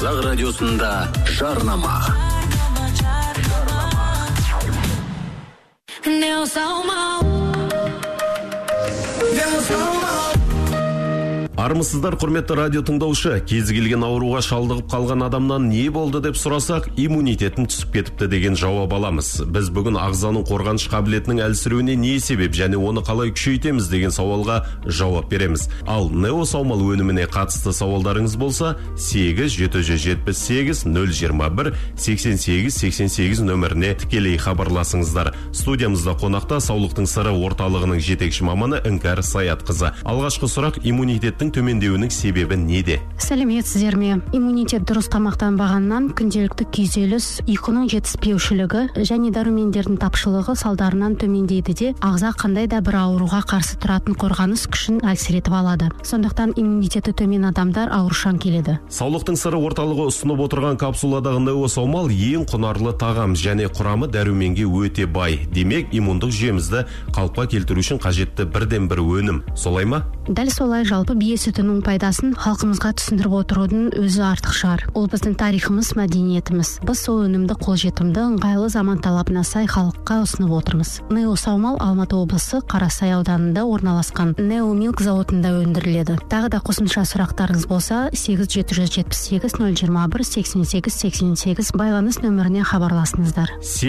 Қазақ радиосында жарнама. Армысыздар, құрметті радио тыңдаушы. Кез келген ауруға шалдығып қалған адамнан не болды деп сұрасақ, иммунитетін түсіп кетіпті деген жауап аламыз. Біз бүгін ағзаның қорғаныш қабілетінің әлсіреуіне не себеп және оны қалай күшейтеміз деген сауалға жауап береміз. Ал Нео саумал өніміне қатысты сауалдарыңыз болса, 8-778-021-88-88 нөміріне тікелей хабарласыңыздар. Студиямызда қонақта саулықтың сыры орталығының жетекші маманы Іңкәр Саятқызы. Алғашқы сұрақ: иммунитеттің төмендеуінің себебі неде? Сәлеметсіздер ме? Иммунитет дұрыс тамақтанбағаннан күнделікті күйзеліс, ұйқының жетіспеушілігі және дәрумендердің тапшылығы салдарынан төмендейді де, ағза қандай да бір ауруға қарсы тұратын қорғаныс күшін әлсіретіп алады. Сондықтан иммунитеті төмен адамдар аурушаң келеді. Саулықтың сыры орталығы ұсынып отырған капсуладағы Нео саумал ең құнарлы тағам және құрамы дәруменге өте бай. Демек, иммундық жүйемізді қалыпқа келтіру үшін қажетті бірден бір өнім. Солай ма? Дәл солай. Жалпы бие сүтінің пайдасын халқымызға түсіндіріп отырудың өзі артық шығар. Ол біздің тарихымыз, мәдениетіміз. Біз сол өнімді қолжетімді, ыңғайлы заман талабына сай халыққа ұсынып отырмыз. Нео саумал Алматы облысы Қарасай ауданында орналасқан Нео Milk зауытында өндіріледі. Тағы да қосымша сұрақтарыңыз болса, 8-778-021-88-88 байланыс нөміріне хабарласыңыздар.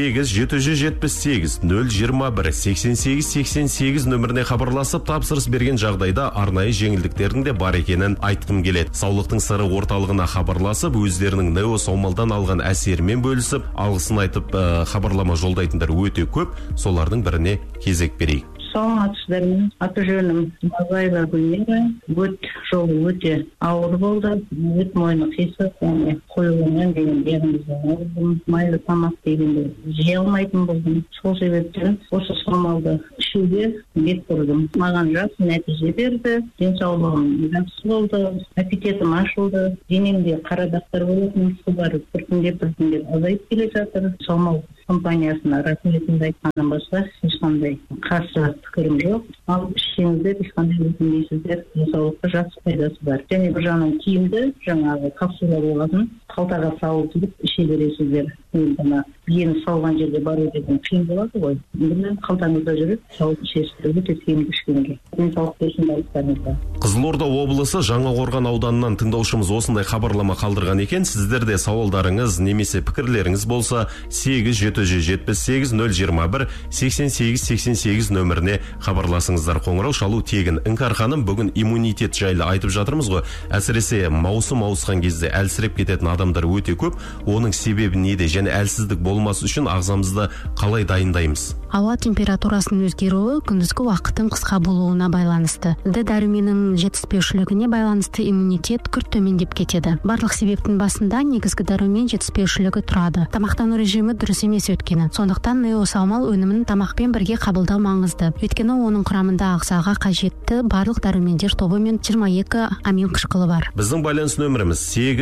8-778-021-88-88 нөміріне хабарласып, тапсырыс берген жағдайда арнайы жеңілдіктердің де бар екенін айтқым келеді. Саулықтың сыры орталығына хабарласып, өздерінің Нео саумалдан алған әсерімен бөлісіп, алғысын айтып хабарлама жолдайтындар өте көп. Солардың біріне кезек берейік. Саламатсыздар ма? Аты жөнім Мазаева Гүлмира. Өт жолы өте ауыр болды. Өт мойны қисық, қойылған деген диагноздан алдым. Майлы тамақ дегенде жей алмайтын болдым. Сол себептен осы саумалды ішуге бет бұрдым. Маған жақсы нәтиже берді. Денсаулығым жақсы болды. Аппетитім ашылды. Денемде қара дақтар болатын, сулары біртіндеп азайып келе жатыр. Саумал компаниясына рахметімді айтқаннан басқа ешқандай қарсы пікірім жоқ. Ал ішсеңіздер ешқандай өкінбейсіздер. Денсаулыққа жақсы пайдасы бар. Және бір жағынан тиімді, жаңағы капсула болғасын қалтаға салып іше бересіздер. Енді биені салған жерге бару деген қиын болады ғой. Енді қалтаңызда жүріп, салып ішесіздер, өте тиімді ішкенге. Денсаулық берсін барлықтарыңызға. Қызылорда облысы Жаңақорған ауданынан тыңдаушымыз осындай хабарлама қалдырған екен. Сіздерде сауалдарыңыз немесе пікірлеріңіз болса, 8-778-021-88-88 нөміріне хабарласыңыздар. Қоңырау шалу тегін. Іңкәр ханым, бүгін иммунитет жайлы айтып жатырмыз ғой. Әсіресе маусым ауысқан кезде әлсіреп кететін адамдар өте көп. Оның себебі неде және әлсіздік болмас үшін ағзамызды қалай дайындаймыз? Ауа температурасының өзгеруі күндізгі уақыттың қысқа болуына байланысты. Дәруменнің жетіспеушілігіне байланысты иммунитет күрт төмендеп кетеді. Барлық себептің басында негізгі дәрумен жетіспеушілігі тұрады. Тамақтану режимі дұрыс емес өткені. Сондықтан Нео саумал өнімін тамақпен бірге қабылдау маңызды. Өйткені оның құрамында ағзаға қажетті барлық дәрумендер тобы мен 22 амин қышқылы бар. Біздің байланыс нөміріміз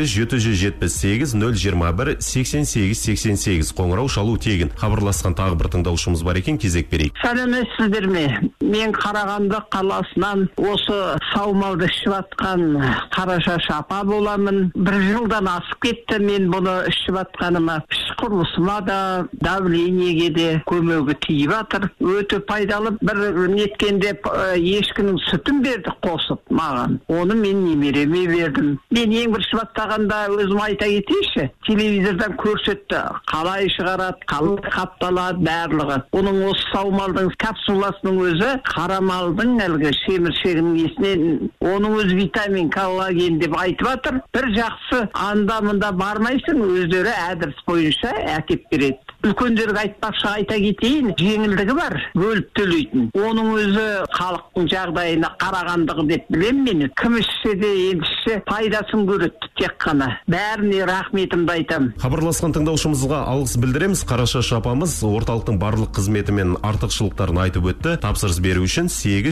8-778-021-88-88 қоңырау шалу тегін. Хабарласқан тағы бір тыңдаушымыз бар екен, кезек берейік. Сәлеметсіздер ме? Мен Қарағанды қаласынан осы саумалды ішіп атқан Қарашаш апа боламын. 1 жылдан асып кетті мен бұны ішіп атқаныма. Іш құрылысыма да, давлениеге де көмегі тиіп жатыр. Өте пайдалы. Bir неткенде ешкінің сүтін берді қосып маған. Оны мен немереме бердім. Мен ең бір ішіп атқанда өзім айта кетейінші. Телевизордан көрсетті. Қалай шығарады, қалай қапталады, барлығы. Оның осы саумалдың капсуласының өзі қарамалдың әлгі шеміршегінің есінен, оның өз витамин, коллаген деп айтып жатыр. Бір жақсы анда-мында бармайсың, өздері әдіс бойынша әкеп береді. Үлкендерге айтпақшы айта кетейін, жеңілдігі бар, бөліп төлейтін. Оның өзі халықтың жағдайына қарағандығы деп білем мені. Кім ішсе де елші пайдасын көреді тек қана. Бәріне рахметімді айтам. Хабарласқан тыңдаушымызға алғыс білдіреміз. Қарашаш апамыз орталықтың барлық қызметі мен артықшылықтарын айтып өтті. Тапсырыс беру үшін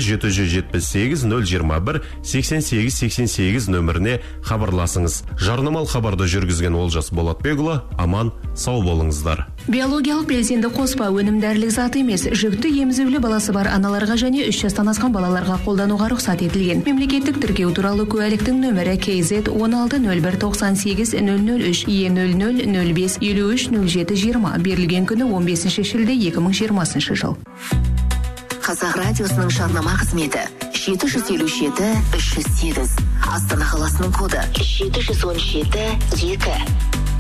8-778-021-88-88 нөміріне хабарласыңыз. Жарнамалық хабарды жүргізген Олжас Болатбекұлы, аман, сау болыңыздар. Биологиялық белсенді қоспа өнім дәрілік зат емес, жүкті емізулі баласы бар аналарға және 3 жастан асқан балаларға қолдануға рұқсат етілген. Мемлекеттік тіркеу туралы куәліктің нөмірі KZ 16-01-98-003 E00-05-53-07-20 берілген күні 15 шілде 2020 жыл. Қазақ радиосының жарнама қызметі 757-308. Астана қаласының коды 717-2.